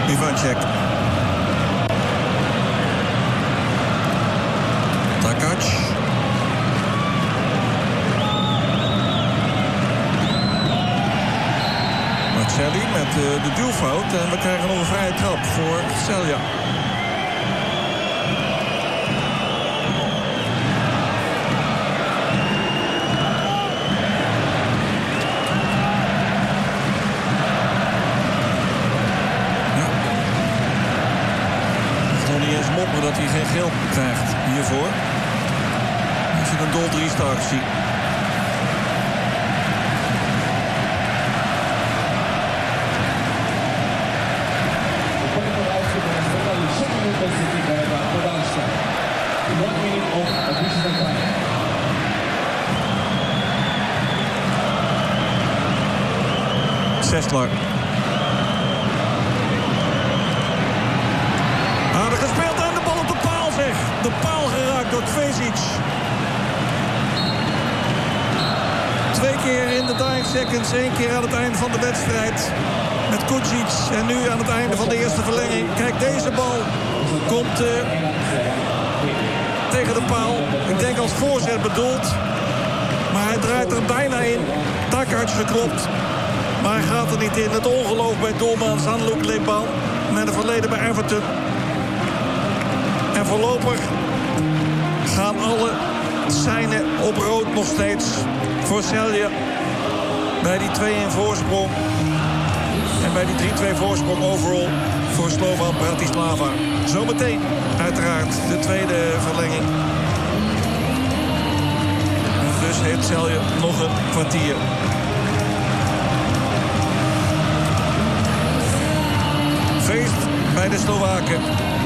Ivanček. Takac. Marcelli met de duwfout. En we krijgen nog een vrije trap voor Celje. Dat hij geen geel krijgt hiervoor. Is het een doeltrieste actie. Sessler. Aardig gespeeld en de bal op de paal, zeg. De paal geraakt door Kvesic. 2 keer in de dying seconds, 1 keer aan het einde van de wedstrijd. Met Kucic en nu aan het einde van de eerste verlenging. Kijk, deze bal komt tegen de paal. Ik denk als voorzet bedoeld. Maar hij draait er bijna in. Takac geklopt. Maar hij gaat er niet in. Het ongeloof bij doelman Jean-Luc Leban. Met een verleden bij Everton. En voorlopig gaan alle seinen op rood nog steeds voor Celje. Bij die 2-1 voorsprong. En bij die 3-2 voorsprong overall voor Slovan Bratislava. Zometeen uiteraard de tweede verlenging. Dus heeft Celje nog een kwartier. Feest bij de Slowaken.